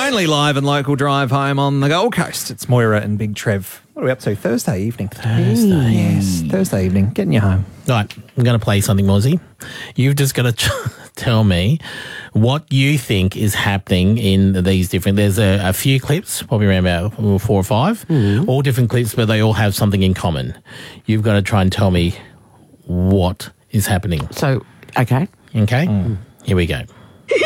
only live and local drive home on the Gold Coast. It's Moira and Big Trev. What are we up to? Thursday evening. Yes, Thursday evening. Getting you home. Right, I'm going to play something, Mozzie. You've just got to tell me what you think is happening in these different... There's a few clips, probably around about 4 or 5, all different clips, but they all have something in common. You've got to try and tell me what is happening. So, okay. Okay? Here we go. Give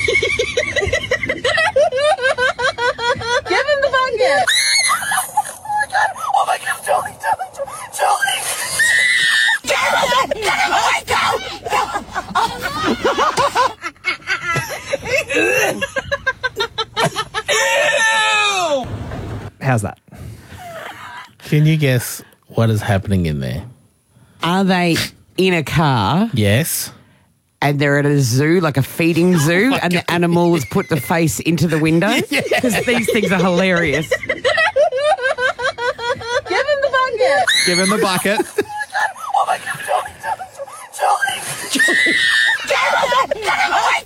him the bucket! Oh my God, Jolie! Get him away, go! How's that? Can you guess what is happening in there? Are they in a car Yes. and they're at a zoo, like a feeding zoo, and the animal has put the face into the window? Because these things are hilarious. Give him the bucket! Give him the bucket. Oh my God, Jolie! Get him away,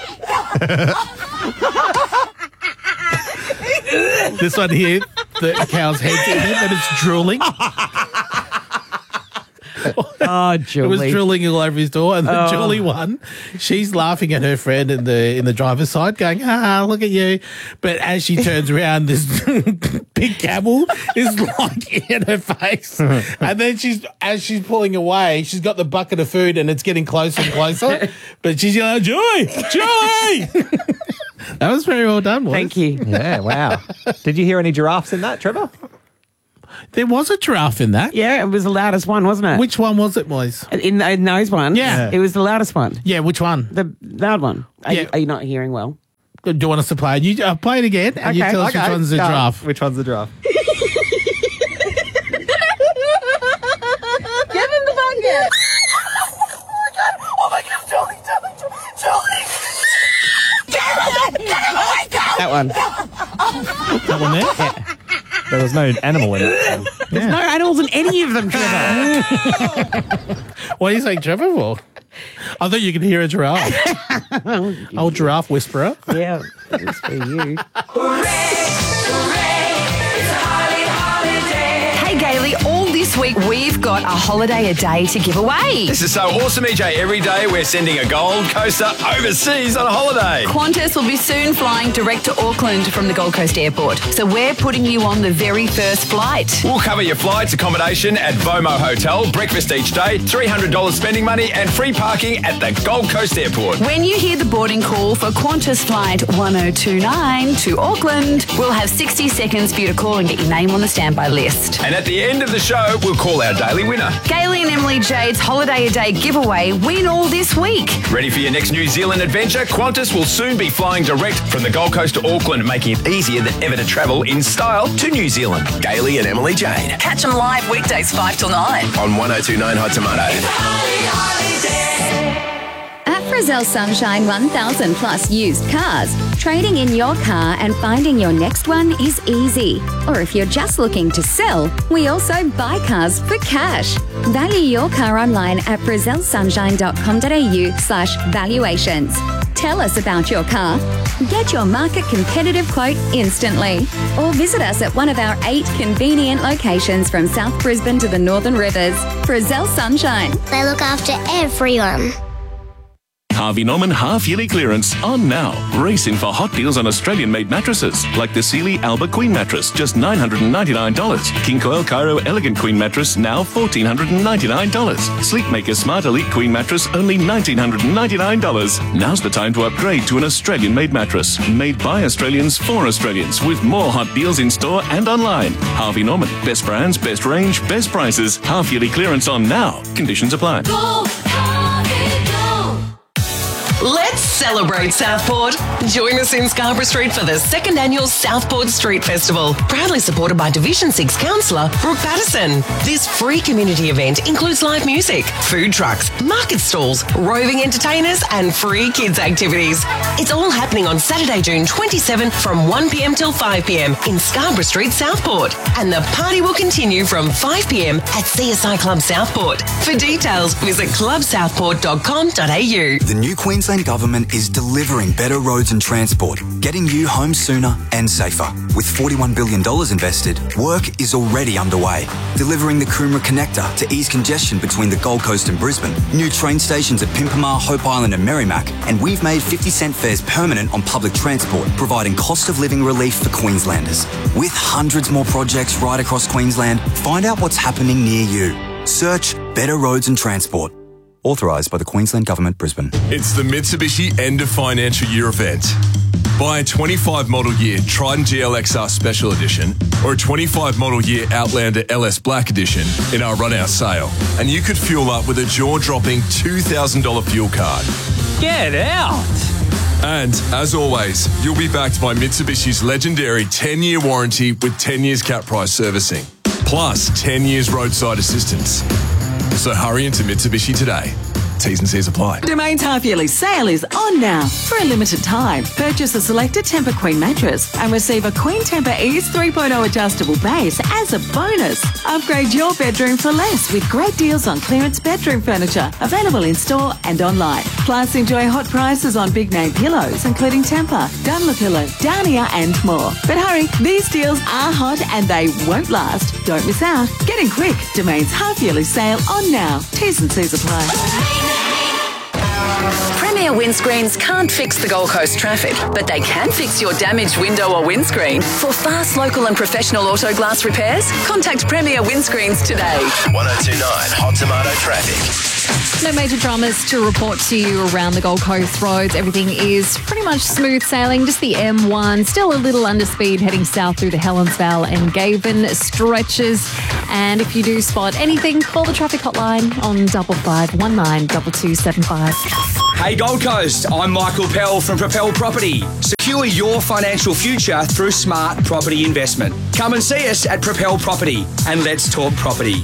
go! This one here, the cow's head's in it, but it's drooling. Oh, It was Julie. drooling all over his door, and the Julie one, she's laughing at her friend in the driver's side, going, look at you. But as she turns around, this big camel is like in her face. And then as she's pulling away, she's got the bucket of food and it's getting closer and closer. But she's yelling, Julie! That was very well done, boys. Thank you. Yeah, wow. Did you hear any giraffes in that, Trevor? There was a giraffe in that. Yeah, it was the loudest one, wasn't it? Which one was it, boys? In those ones? Yeah. It was the loudest one. Yeah, which one? The loud one. Are Yeah. you not hearing well? Do you want us to play it? You play it again, and you tell us which one's the Go. giraffe. Which one's the giraffe? Give him the bucket! Oh my God, Jolie! Get him away, go! That one. That one there? Yeah. There was no animal in it. There's no animals in any of them, Trevor. What are you saying, Trevor? For? I thought you could hear a giraffe. Old giraffe whisperer. Yeah, it was for you. Hey Gailey, all this week we've got a holiday a day to give away. This is so awesome, EJ. Every day we're sending a Gold Coaster overseas on a holiday. Qantas will be soon flying direct to Auckland from the Gold Coast Airport. So we're putting you on the very first flight. We'll cover your flights, accommodation at Vomo Hotel, breakfast each day, $300 spending money and free parking at the Gold Coast Airport. When you hear the boarding call for Qantas Flight 1029 to Auckland, we'll have 60 seconds for you to call and get your name on the standby list. And at the end of the show, we'll call our daily winner. Gailey and Emily Jade's Holiday a Day giveaway win all this week. Ready for your next New Zealand adventure? Qantas will soon be flying direct from the Gold Coast to Auckland, making it easier than ever to travel in style to New Zealand. Gailey and Emily Jade Catch them live weekdays 5 till 9. on 1029 Hot Tomato. At Frizzell Sunshine 1000 Plus used cars, trading in your car and finding your next one is easy. Or if you're just looking to sell, we also buy cars for cash. Value your car online at frizzellsunshine.com.au/valuations. Tell us about your car. Get your market competitive quote instantly. Or visit us at one of our 8 convenient locations from South Brisbane to the Northern Rivers. Frizzell Sunshine. They look after everyone. Harvey Norman half-yearly clearance on now. Race in for hot deals on Australian-made mattresses, like the Sealy Alba Queen mattress, just $999. King Coil Cairo Elegant Queen mattress, now $1,499. Sleepmaker Smart Elite Queen mattress, only $1,999. Now's the time to upgrade to an Australian-made mattress, made by Australians for Australians, with more hot deals in store and online. Harvey Norman, best brands, best range, best prices. Half-yearly clearance on now. Conditions apply. Let's celebrate Southport. Join us in Scarborough Street for the second annual Southport Street Festival, proudly supported by Division 6 Councillor Brooke Patterson. This free community event includes live music, food trucks, market stalls, roving entertainers and free kids activities. It's all happening on Saturday, June 27 from 1 p.m. till 5 p.m. in Scarborough Street, Southport. And the party will continue from 5 p.m. at CSI Club Southport. For details, visit clubsouthport.com.au. The new Queensland Queensland Government is delivering better roads and transport, getting you home sooner and safer. With $41 billion invested, work is already underway. Delivering the Coomera Connector to ease congestion between the Gold Coast and Brisbane, new train stations at Pimpamar, Hope Island and Merrimack, and we've made 50-cent fares permanent on public transport, providing cost of living relief for Queenslanders. With hundreds more projects right across Queensland, find out what's happening near you. Search Better Roads and Transport. Authorised by the Queensland Government, Brisbane. It's the Mitsubishi End of Financial Year event. Buy a 25 model year Triton GLXR Special Edition or a 25 model year Outlander LS Black Edition in our run-out sale, and you could fuel up with a jaw-dropping $2,000 fuel card. Get out! And, as always, you'll be backed by Mitsubishi's legendary 10-year warranty with 10 years cap price servicing, plus 10 years roadside assistance. So hurry into Mitsubishi today. T's and C's apply. Domain's half-yearly sale is on now for a limited time. Purchase a selected Tempur Queen mattress and receive a Queen Tempur Ease 3.0 adjustable base as a bonus. Upgrade your bedroom for less with great deals on clearance bedroom furniture, available in-store and online. Plus, enjoy hot prices on big-name pillows, including Tempur, Dunlopillow, Downia and more. But hurry, these deals are hot and they won't last. Don't miss out. Get in quick. Domain's half-yearly sale on now. T's and C's apply. Premier Windscreens can't fix the Gold Coast traffic, but they can fix your damaged window or windscreen. For fast, local and professional auto glass repairs, contact Premier Windscreens today. 1029 Hot Tomato Traffic. No major dramas to report to you around the Gold Coast roads. Everything is pretty much smooth sailing. Just the M1, still a little under speed heading south through the Helensvale and Gaven stretches. And if you do spot anything, call the traffic hotline on 5519 2275. Hey Gold Coast, I'm Michael Pell from Propel Property. Secure your financial future through smart property investment. Come and see us at Propel Property and let's talk property.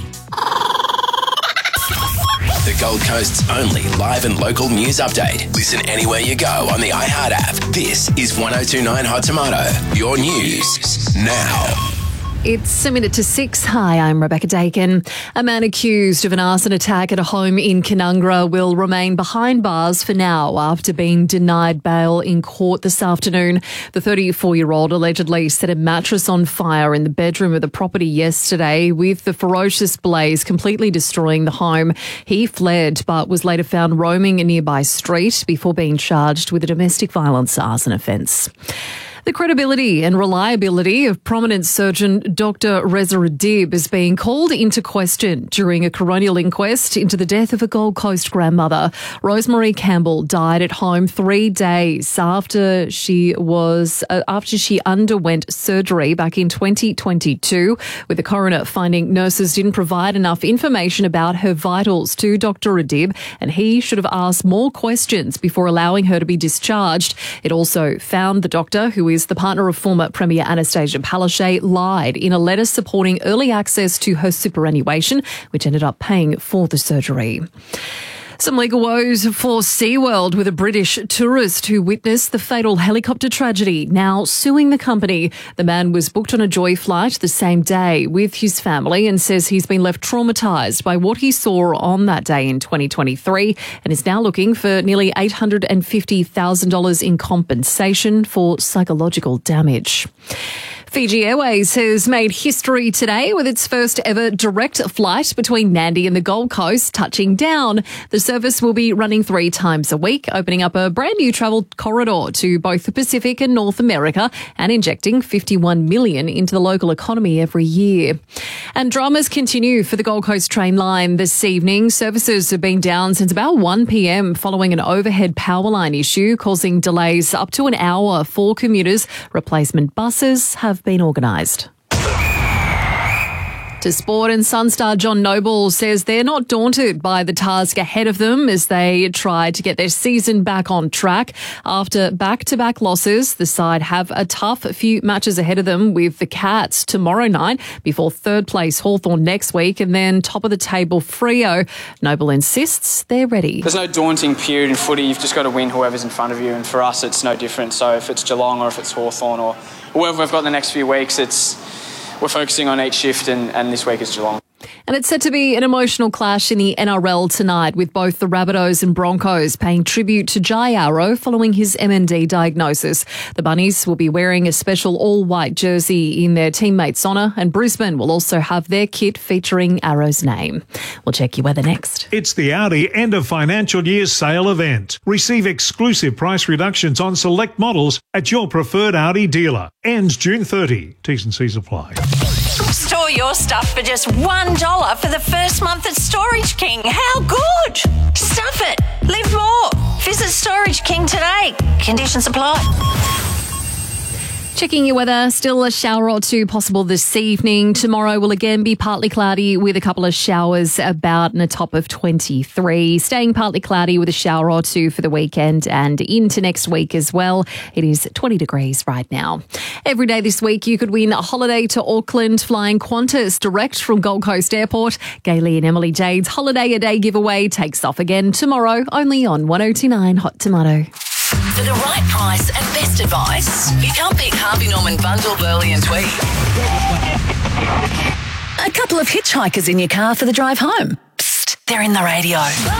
The Gold Coast's only live and local news update. Listen anywhere you go on the iHeart app. This is 1029 Hot Tomato. Your news now. It's 5:55. Hi, I'm Rebecca Dakin. A man accused of an arson attack at a home in Canungra will remain behind bars for now after being denied bail in court this afternoon. The 34-year-old allegedly set a mattress on fire in the bedroom of the property yesterday, with the ferocious blaze completely destroying the home. He fled but was later found roaming a nearby street before being charged with a domestic violence arson offence. The credibility and reliability of prominent surgeon Dr. Reza Adib is being called into question during a coronial inquest into the death of a Gold Coast grandmother. Rosemary Campbell died at home 3 days after she underwent surgery back in 2022, with the coroner finding nurses didn't provide enough information about her vitals to Dr. Adib, and he should have asked more questions before allowing her to be discharged. It also found the doctor, who is the partner of former Premier Anastasia Palaszczuk, lied in a letter supporting early access to her superannuation, which ended up paying for the surgery. Some legal woes for SeaWorld, with a British tourist who witnessed the fatal helicopter tragedy now suing the company. The man was booked on a Joy flight the same day with his family and says he's been left traumatised by what he saw on that day in 2023 and is now looking for nearly $850,000 in compensation for psychological damage. Fiji Airways has made history today with its first ever direct flight between Nadi and the Gold Coast touching down. The service will be running 3 times a week, opening up a brand new travel corridor to both the Pacific and North America and injecting $51 million into the local economy every year. And dramas continue for the Gold Coast train line this evening. Services have been down since about 1 p.m. following an overhead power line issue, causing delays up to an hour for commuters. Replacement buses have been organised. To sport, and Sunstar John Noble says they're not daunted by the task ahead of them as they try to get their season back on track. After back-to-back losses, the side have a tough few matches ahead of them, with the Cats tomorrow night before third place Hawthorn next week and then top of the table Freo. Noble insists they're ready. There's no daunting period in footy. You've just got to win whoever's in front of you, and for us it's no different. So if it's Geelong or if it's Hawthorn or whoever we've got in the next few weeks, we're focusing on each shift, and this week is Geelong. And it's set to be an emotional clash in the NRL tonight, with both the Rabbitohs and Broncos paying tribute to Jai Arrow following his MND diagnosis. The Bunnies will be wearing a special all-white jersey in their teammates' honour, and Brisbane will also have their kit featuring Arrow's name. We'll check your weather next. It's the Audi end of financial year sale event. Receive exclusive price reductions on select models at your preferred Audi dealer. Ends June 30. T's and C's apply. Store your stuff for just $1 for the first month at Storage King. How good? Stuff it. Live more. Visit Storage King today. Conditions apply. Checking your weather, still a shower or two possible this evening. Tomorrow will again be partly cloudy with a couple of showers, about in a top of 23. Staying partly cloudy with a shower or two for the weekend and into next week as well. It is 20 degrees right now. Every day this week you could win a holiday to Auckland flying Qantas direct from Gold Coast Airport. Gailey and Emily Jade's Holiday a Day giveaway takes off again tomorrow, only on 102.9 Hot Tomato. For the right price and best advice, you can't pick Harvey Norman Bundle, Burley and Tweed. A couple of hitchhikers in your car for the drive home. Psst, they're in the radio.